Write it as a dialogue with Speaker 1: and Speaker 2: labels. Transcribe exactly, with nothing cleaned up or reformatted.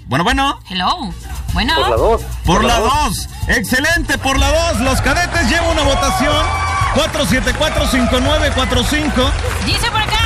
Speaker 1: Bueno, bueno.
Speaker 2: Hello. Bueno.
Speaker 3: Por la dos.
Speaker 1: Por la dos. Excelente, por la dos. Los cadetes llevan una votación. cuatro siete cuatro, cinco nueve cuatro cinco.
Speaker 2: Dice por acá